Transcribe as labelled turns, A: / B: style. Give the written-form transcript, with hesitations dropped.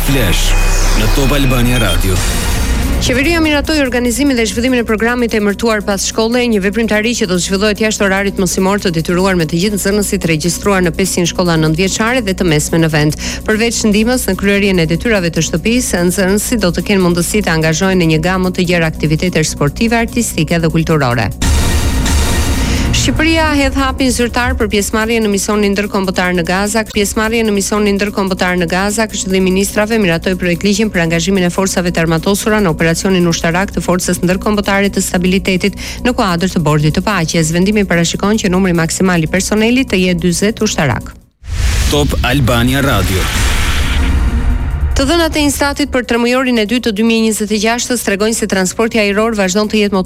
A: Flash në Top Albania Radio.
B: Qeveria miratoi organizimin dhe zhvillimin e programit të emërtuar pas shkolle, një veprimtari që do të zhvillohet jashtë orarit mësimor të detyruar me të gjithë nxënësit regjistruar në 500 shkolla 9-vjeçare dhe të mesme në vend. Përveç ndihmës në kryerjen e detyrave të shtëpisë, nxënësit do të kenë mundësi të angazhohen në një gamë të gjerë aktivitetesh sportive, artistike dhe kulturore. Shqipëria hedh hapin zyrtar për pjesëmarrjen në misionin ndërkombëtar në Gaza. Pjesëmarrja në misionin ndërkombëtar në Gaza, Këshilli i Ministrave miratoi projektligjin për angazhimin e forcave të armatosura në operacionin ushtarak të Forcës Ndërkombëtare të Stabilitetit në kuadër të Bordit të Paqes. Vendimi parashikon që numri maksimal i personelit të jetë 40 ushtarak.
A: Top Albania Radio.
B: Të dhënat e Instatit për tremujorin e dytë të 2026-s tregojnë se transporti ajror vazhdon të jetë